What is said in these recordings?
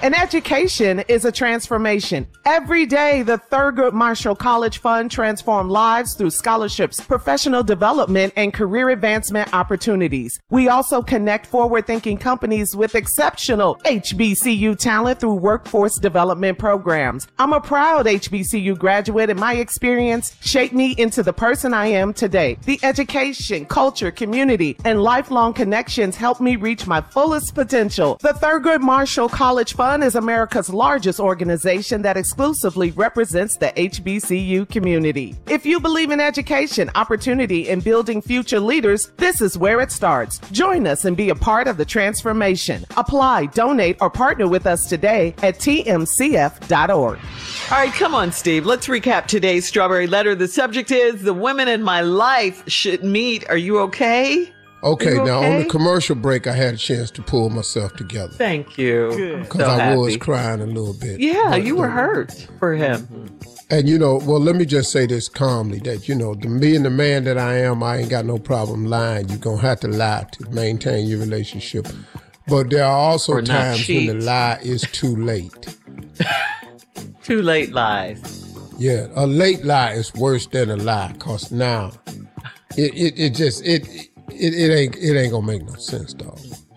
An education is a transformation. Every day, the Thurgood Marshall College Fund transforms lives through scholarships, professional development, and career advancement opportunities. We also connect forward-thinking companies with exceptional HBCU talent through workforce development programs. I'm a proud HBCU graduate, and my experience shaped me into the person I am today. The education, culture, community, and lifelong connections helped me reach my fullest potential. The Thurgood Marshall College Fund is America's largest organization that exclusively represents the HBCU community. If you believe in education, opportunity, and building future leaders, this is where it starts. Join us and be a part of the transformation. Apply, donate, or partner with us today at tmcf.org. All right, come on, Steve. Let's recap today's Strawberry Letter. The subject is the women in my life should meet. Are you okay? Okay, now on the commercial break, I had a chance to pull myself together. Thank you. Because I was crying a little bit. Yeah, but you were hurt for him. And, well, let me just say this calmly, that, being the man that I am, I ain't got no problem lying. You're going to have to lie to maintain your relationship. But there are also times when the lie is too late. Too late lies. Yeah, a late lie is worse than a lie, because now it ain't gonna make no sense, dog.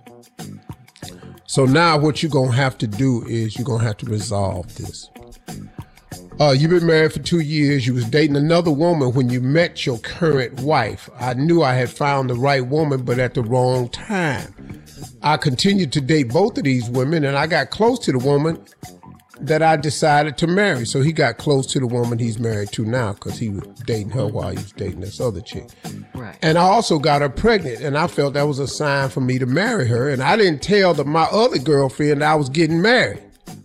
So now what you're gonna have to do is you're gonna have to resolve this. You've been married for 2 years. You was dating another woman when you met your current wife. I knew I had found the right woman, but at the wrong time. I continued to date both of these women, and I got close to the woman that I decided to marry. So he got close to the woman he's married to now because he was dating her while he was dating this other chick. Right. And I also got her pregnant, and I felt that was a sign for me to marry her. And I didn't tell my other girlfriend that I was getting married.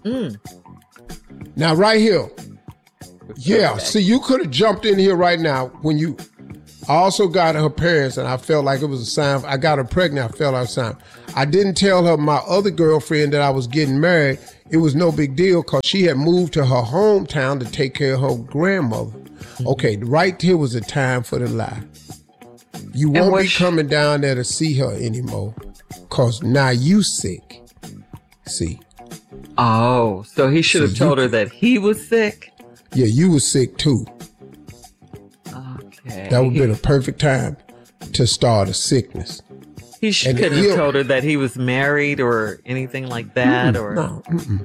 Now, right here. Yeah, see, you could have jumped in here right now I also got her parents, and I felt like it was a sign. I got her pregnant. I felt like a sign. I didn't tell her my other girlfriend that I was getting married. It was no big deal because she had moved to her hometown to take care of her grandmother. Okay, right here was the time for the lie. You won't be coming down there to see her anymore because now you sick. See? Oh, so he should have told her that he was sick? Yeah, you was sick too. Okay. That would have been a perfect time to start a sickness. He couldn't have told her that he was married or anything like that? No.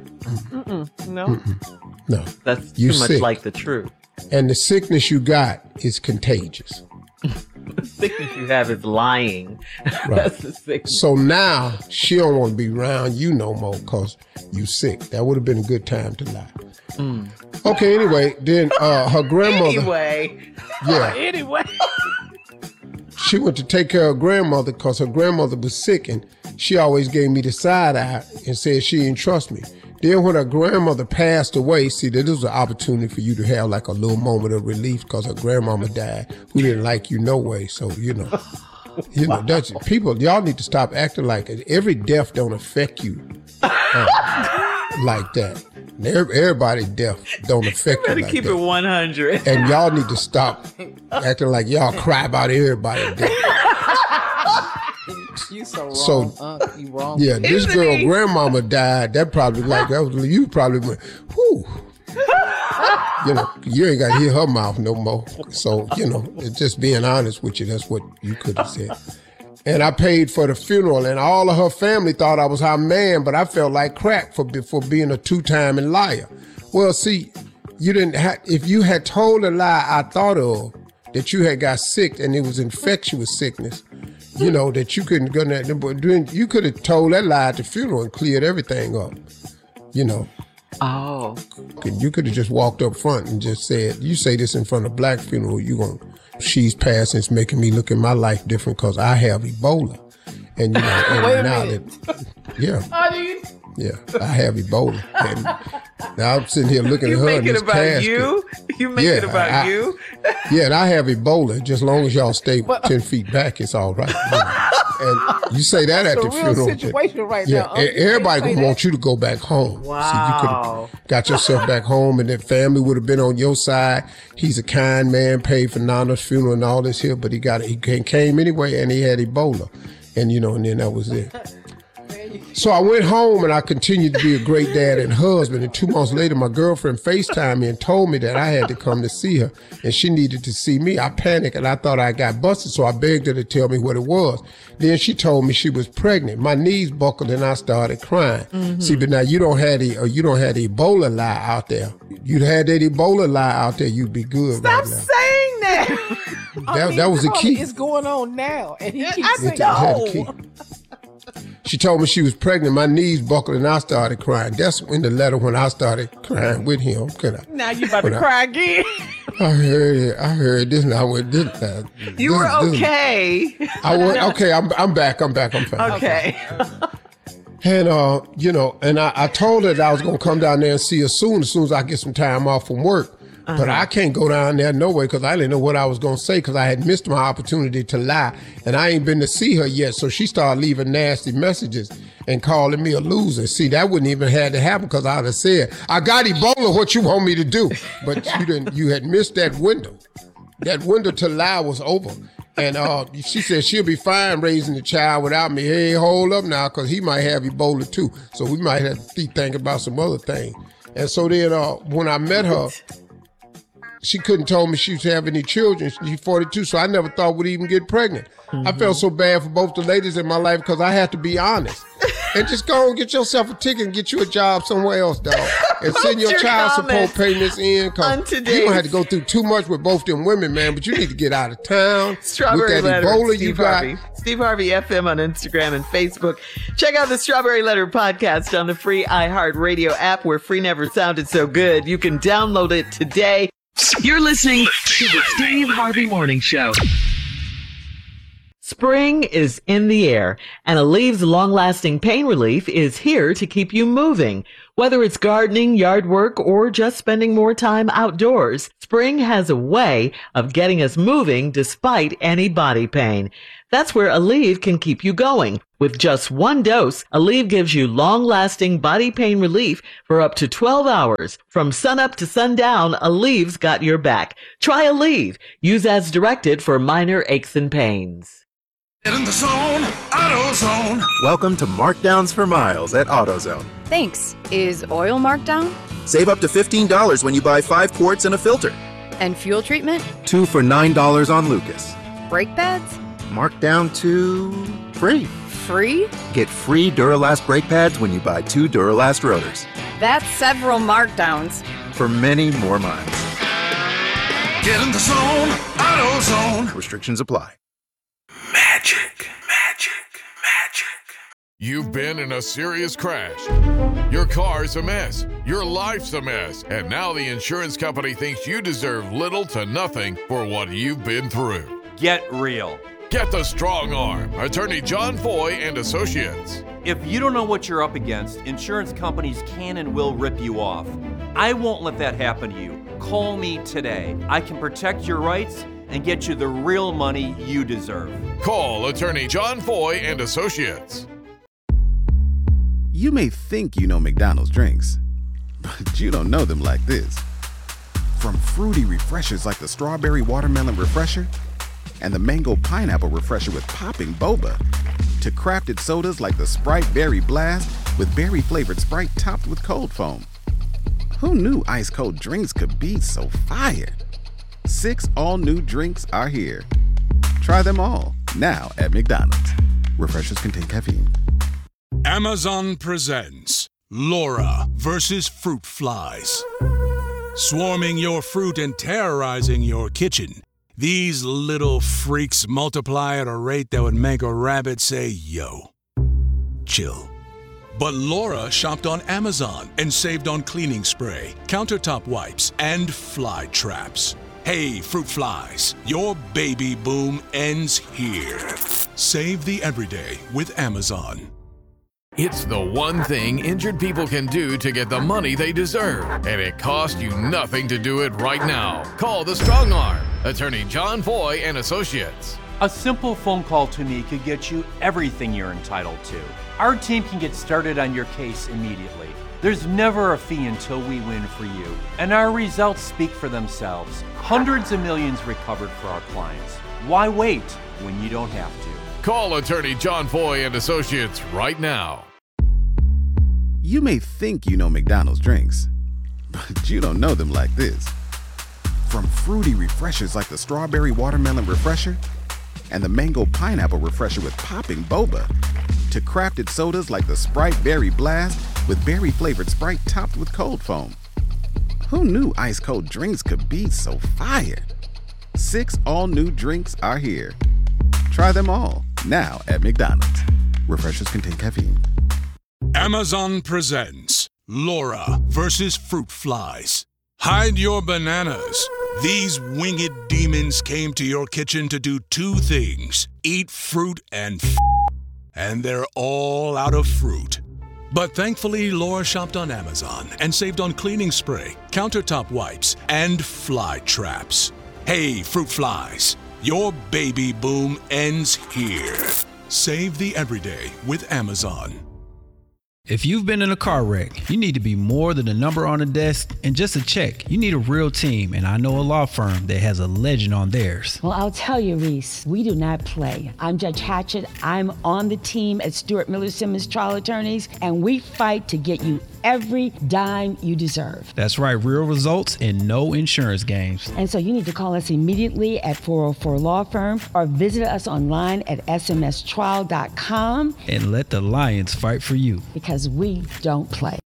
No. That's too much like the truth. And the sickness you got is contagious. The sickness you have is lying. Right. That's the sickness. So now she don't want to be around you no more because you sick. That would have been a good time to lie. Okay, anyway, then her grandmother. Anyway. She went to take care of her grandmother because her grandmother was sick, and she always gave me the side eye and said she didn't trust me. Then when her grandmother passed away, see, this was an opportunity for you to have like a little moment of relief because her grandmama died, who didn't like you no way. So, that's people, y'all need to stop acting like it. Every death don't affect you like that. Everybody death don't affect you like that. Better keep it 100. And y'all need to stop acting like y'all cry about everybody death. You so wrong. You wrong. Yeah, this girl grandmama died. That probably you probably went, whew. You ain't got to hear her mouth no more. So, just being honest with you, that's what you could have said. And I paid for the funeral, and all of her family thought I was her man, but I felt like crap for being a two-time liar. Well, see, if you had told a lie I thought of, that you had got sick and it was infectious sickness, that you couldn't go there, you could have told that lie at the funeral and cleared everything up, Oh. You could have just walked up front and just said, you say this in front of black funeral, she's passing, it's making me look at my life different because I have Ebola. And Wait a minute. Yeah. How do you? Yeah, I have Ebola. And now I'm sitting here looking at her in this casket. You make it about you? Yeah, and I have Ebola. Just as long as y'all stay 10 feet back, it's all right. And you say that at the funeral. It's a real situation right now. Everybody gonna want you to go back home. Wow. See, you could have got yourself back home, and that family would have been on your side. He's a kind man, paid for Nana's funeral and all this here, but he came anyway, and he had Ebola, and and then that was it. So I went home and I continued to be a great dad and husband. And 2 months later, my girlfriend FaceTimed me and told me that I had to come to see her and she needed to see me. I panicked and I thought I got busted, so I begged her to tell me what it was. Then she told me she was pregnant. My knees buckled and I started crying. Mm-hmm. See, but now you don't have the Ebola lie out there. You'd had that Ebola lie out there, you'd be good. Stop right now. saying that. That was the key. It's going on now, and he keeps I saying, know. She told me she was pregnant. My knees buckled and I started crying. That's in the letter when I started crying with him. Now you about to cry again. I heard it. I heard this. Now with this. You were okay. I was okay. I'm back. I'm fine. Okay. And and I told her that I was gonna come down there and see her as soon as I get some time off from work. But I can't go down there no way because I didn't know what I was going to say because I had missed my opportunity to lie. And I ain't been to see her yet. So she started leaving nasty messages and calling me a loser. See, that wouldn't even have to happen because I'd have said, I got Ebola, what you want me to do? But you had missed that window. That window to lie was over. And she said she'll be fine raising the child without me. Hey, hold up now because he might have Ebola too. So we might have to be thinking about some other things. And so then when I met her, she couldn't tell me she was having any children. She's 42, so I never thought we'd even get pregnant. Mm-hmm. I felt so bad for both the ladies in my life because I had to be honest. And just go and get yourself a ticket and get you a job somewhere else, dog. And send your child support payments in because you don't have to go through too much with both them women, man, but you need to get out of town. Strawberry with that Letter, Ebola Steve you got. Harvey. Steve Harvey FM on Instagram and Facebook. Check out the Strawberry Letter podcast on the free iHeartRadio app where free never sounded so good. You can download it today. You're listening to the Steve Harvey Morning Show. Spring is in the air, and Aleve's long-lasting pain relief is here to keep you moving. Whether it's gardening, yard work, or just spending more time outdoors, spring has a way of getting us moving despite any body pain. That's where Aleve can keep you going. With just one dose, Aleve gives you long-lasting body pain relief for up to 12 hours. From sunup to sundown, Aleve's got your back. Try Aleve. Use as directed for minor aches and pains. Get in the zone, AutoZone. Welcome to Markdowns for Miles at AutoZone. Thanks. Is oil marked down? Save up to $15 when you buy 5 quarts and a filter. And fuel treatment? 2 for $9 on Lucas. Brake pads? Marked down to free. Free? Get free Duralast brake pads when you buy 2 Duralast rotors. That's several markdowns. For many more miles. Get in the zone, AutoZone. Restrictions apply. Magic. You've been in a serious crash. Your car's a mess. Your life's a mess. And now the insurance company thinks you deserve little to nothing for what you've been through. Get real. Get the strong arm. Attorney John Foy and Associates. If you don't know what you're up against, insurance companies can and will rip you off. I won't let that happen to you. Call me today. I can protect your rights and get you the real money you deserve. Call Attorney John Foy and Associates. You may think you know McDonald's drinks, but you don't know them like this. From fruity refreshers like the Strawberry Watermelon Refresher and the Mango Pineapple Refresher with popping boba, to crafted sodas like the Sprite Berry Blast with berry-flavored Sprite topped with cold foam. Who knew ice-cold drinks could be so fire? 6 all-new drinks are here. Try them all, now at McDonald's. Refreshers contain caffeine. Amazon presents Laura versus Fruit Flies. Swarming your fruit and terrorizing your kitchen, these little freaks multiply at a rate that would make a rabbit say, yo. Chill. But Laura shopped on Amazon and saved on cleaning spray, countertop wipes, and fly traps. Hey, fruit flies, your baby boom ends here. Save the everyday with Amazon. It's the one thing injured people can do to get the money they deserve, and it costs you nothing to do it right now. Call the Strong Arm, Attorney John Foy and Associates. A simple phone call to me could get you everything you're entitled to. Our team can get started on your case immediately. There's never a fee until we win for you, and our results speak for themselves. Hundreds of millions recovered for our clients. Why wait when you don't have to? Call Attorney John Foy and Associates right now. You may think you know McDonald's drinks, but you don't know them like this. From fruity refreshers like the Strawberry Watermelon Refresher and the Mango Pineapple Refresher with popping boba, to crafted sodas like the Sprite Berry Blast with berry-flavored Sprite topped with cold foam. Who knew ice-cold drinks could be so fire? 6 all-new drinks are here. Try them all, now at McDonald's. Refreshers contain caffeine. Amazon presents Laura versus Fruit Flies. Hide your bananas. These winged demons came to your kitchen to do 2 things: eat fruit and and they're all out of fruit. But thankfully, Laura shopped on Amazon and saved on cleaning spray, countertop wipes, and fly traps. Hey, Fruit Flies, your baby boom ends here. Save the everyday with Amazon. If you've been in a car wreck, you need to be more than a number on a desk and just a check. You need a real team, and I know a law firm that has a legend on theirs. Well, I'll tell you, Reese, we do not play. I'm Judge Hatchett. I'm on the team at Stuart Miller Simmons Trial Attorneys, and we fight to get you every dime you deserve. That's right, real results and no insurance games. And so you need to call us immediately at 404 Law Firm or visit us online at smstrial.com. And let the Lions fight for you. Because we don't play.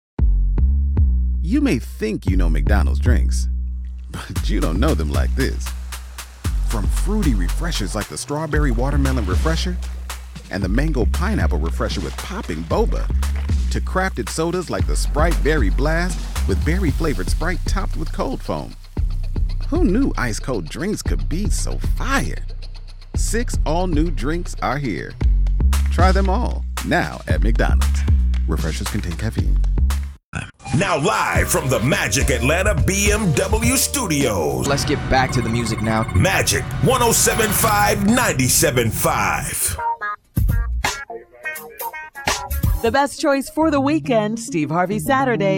You may think you know McDonald's drinks, but you don't know them like this. From fruity refreshers like the Strawberry Watermelon Refresher and the Mango Pineapple Refresher with popping boba, to crafted sodas like the Sprite Berry Blast with berry-flavored Sprite topped with cold foam. Who knew ice-cold drinks could be so fire? 6 all-new drinks are here. Try them all, now at McDonald's. Refreshers contain caffeine. Now live from the Magic Atlanta BMW Studios. Let's get back to the music now. Magic 107.5, 97.5. The best choice for the weekend, Steve Harvey Saturday.